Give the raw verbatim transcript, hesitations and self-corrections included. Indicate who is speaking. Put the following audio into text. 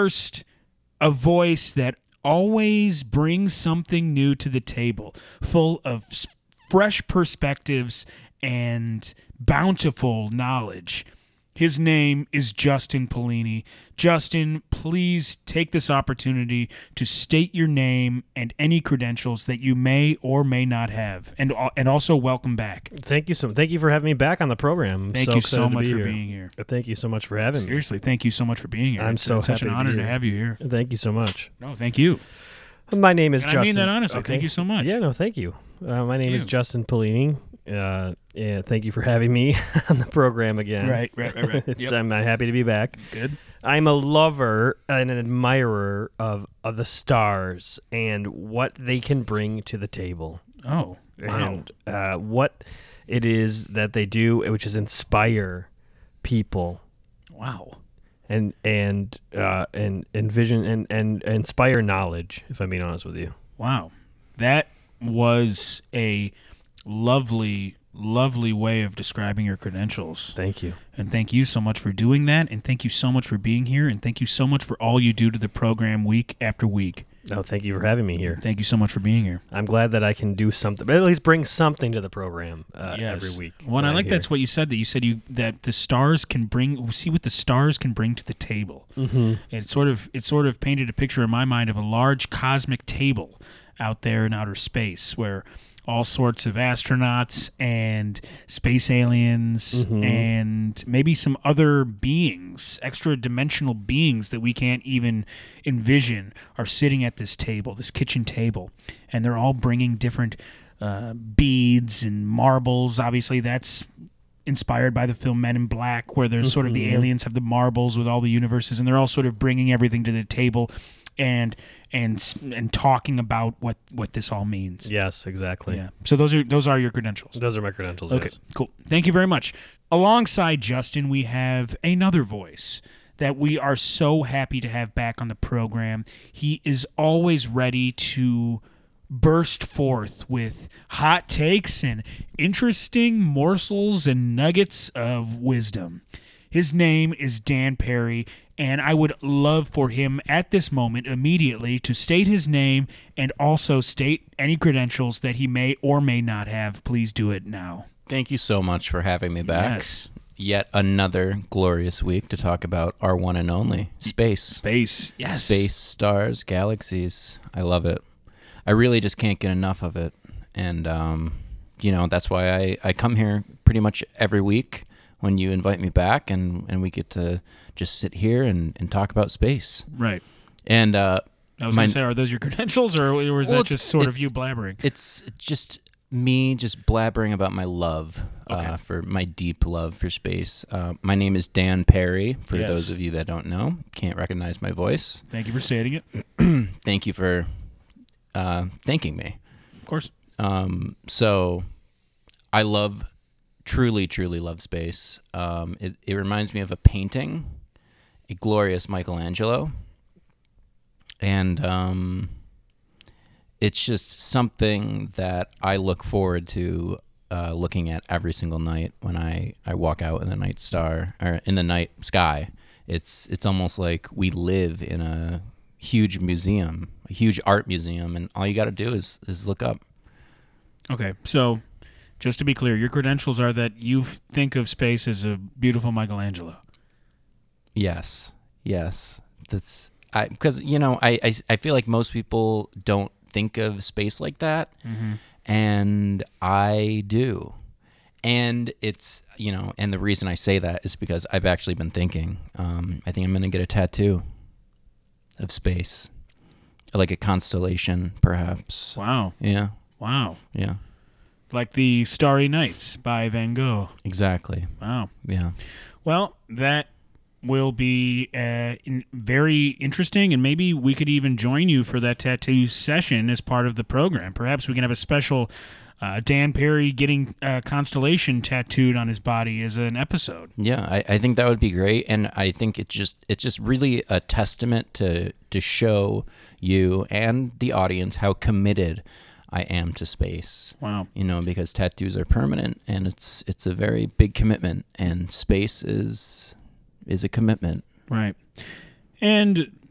Speaker 1: First, a voice that always brings something new to the table, full of s- fresh perspectives and bountiful knowledge. His name is Justin Polini. Justin, please take this opportunity to state your name and any credentials that you may or may not have, and and also welcome back.
Speaker 2: Thank you so. Thank you for having me back on the program. I'm
Speaker 1: Thank
Speaker 2: so
Speaker 1: you
Speaker 2: excited
Speaker 1: so
Speaker 2: to
Speaker 1: much
Speaker 2: be
Speaker 1: for
Speaker 2: here.
Speaker 1: being here.
Speaker 2: Thank you so much for having
Speaker 1: Seriously, thank you so much for being here.
Speaker 2: I'm
Speaker 1: it's,
Speaker 2: so
Speaker 1: it's such
Speaker 2: happy
Speaker 1: an
Speaker 2: to
Speaker 1: honor
Speaker 2: be
Speaker 1: to
Speaker 2: here.
Speaker 1: have you here.
Speaker 2: me. Thank you so much.
Speaker 1: No, thank you.
Speaker 2: My name is
Speaker 1: And
Speaker 2: Justin.
Speaker 1: I mean that honestly.
Speaker 2: Okay.
Speaker 1: Thank you so much.
Speaker 2: Yeah, no, thank you. Uh, my name
Speaker 1: Thank
Speaker 2: is
Speaker 1: you.
Speaker 2: Justin Polini. Uh, yeah, thank you for having me on the program again.
Speaker 1: Right, right, right, right.
Speaker 2: it's,
Speaker 1: Yep.
Speaker 2: I'm uh, happy to be back.
Speaker 1: Good.
Speaker 2: I'm a lover and an admirer of, of the stars and what they can bring to the table.
Speaker 1: Oh, wow.
Speaker 2: And uh, what it is that they do, which is inspire people
Speaker 1: Wow.
Speaker 2: and and uh, and envision and, and inspire knowledge. If I'm being honest with you,
Speaker 1: Wow. That was a lovely, lovely way of describing your credentials.
Speaker 2: thank you.
Speaker 1: And thank you so much for doing that. And thank you so much for being here. And thank you so much for all you do to the program week after week.
Speaker 2: Oh, thank you for having me here.
Speaker 1: Thank you so much for being here.
Speaker 2: I'm glad that I can do something, but at least bring something to the program uh,
Speaker 1: Yes.
Speaker 2: every week.
Speaker 1: Well, and
Speaker 2: that
Speaker 1: I
Speaker 2: I'm
Speaker 1: like
Speaker 2: here.
Speaker 1: that's what you said, that you said you that the stars can bring, see what the stars can bring to the table.
Speaker 2: Mhm.
Speaker 1: It sort of it sort of painted a picture in my mind of a large cosmic table out there in outer space where all sorts of astronauts and space aliens
Speaker 2: Mhm.
Speaker 1: and maybe some other beings, extra dimensional beings that we can't even envision, are sitting at this table, this kitchen table, and they're all bringing different uh, beads and marbles. Obviously, that's inspired by the film Men in Black, where there's sort of the
Speaker 2: Mhm.
Speaker 1: aliens have the marbles with all the universes, and they're all sort of bringing everything to the table and and and talking about what what this all means.
Speaker 2: Yes, exactly.
Speaker 1: Yeah. So those are those are your credentials.
Speaker 2: Those are my credentials.
Speaker 1: Okay,
Speaker 2: Yes.
Speaker 1: cool. Thank you very much. Alongside Justin, we have another voice that we are so happy to have back on the program. He is always ready to burst forth with hot takes and interesting morsels and nuggets of wisdom. His name is Dan Perry, and I would love for him at this moment immediately to state his name and also state any credentials that he may or may not have. Please do it now.
Speaker 3: Thank you so much for having me back.
Speaker 1: Yes.
Speaker 3: Yet another glorious week to talk about our one and only space.
Speaker 1: Space. Yes.
Speaker 3: Space, stars, galaxies. I love it. I really just can't get enough of it. And, um, you know, that's why I, I come here pretty much every week when you invite me back, and, and we get to just sit here and, and talk about space.
Speaker 1: Right.
Speaker 3: And uh,
Speaker 1: I was
Speaker 3: my-
Speaker 1: going to say, are those your credentials, or, or is
Speaker 3: Well,
Speaker 1: that
Speaker 3: it's-
Speaker 1: just sort of
Speaker 3: it's-
Speaker 1: you blabbering?
Speaker 3: It's just me just blabbering about my love,
Speaker 1: Okay.
Speaker 3: uh, for my deep love for space. Uh, my name is Dan Perry, for
Speaker 1: Yes.
Speaker 3: those of you that don't know, can't recognize my voice.
Speaker 1: Thank you for stating it.
Speaker 3: Thank you for uh, thanking me.
Speaker 1: Of course.
Speaker 3: Um, so I love, truly, truly love space. Um, it, it reminds me of a painting, a glorious Michelangelo. And um, it's just something that I look forward to uh, looking at every single night when I, I walk out in the night star or in the night sky. It's it's almost like we live in a huge museum, a huge art museum, and all you got to do is is look up.
Speaker 1: Okay. So, just to be clear, your credentials are that you think of space as a beautiful Michelangelo.
Speaker 3: Yes, yes, that's I because you know I, I I feel like most people don't think of space like that,
Speaker 1: Mm-hmm.
Speaker 3: and I do. And it's, you know, and the reason I say that is because I've actually been thinking, um, I think I'm going to get a tattoo of space, like a constellation, perhaps.
Speaker 1: Wow.
Speaker 3: Yeah,
Speaker 1: Wow.
Speaker 3: yeah,
Speaker 1: Like the Starry Nights by Van Gogh.
Speaker 3: exactly.
Speaker 1: Wow.
Speaker 3: Yeah.
Speaker 1: Well, that will be uh, in very interesting, and maybe we could even join you for that tattoo session as part of the program. Perhaps we can have a special uh, Dan Perry getting uh, Constellation tattooed on his body as an episode.
Speaker 3: Yeah, I, I think that would be great, and I think it's just it's just really a testament to to show you and the audience how committed I am to space.
Speaker 1: Wow.
Speaker 3: You know, because tattoos are permanent, and it's it's a very big commitment, and space is is a commitment.
Speaker 1: Right. And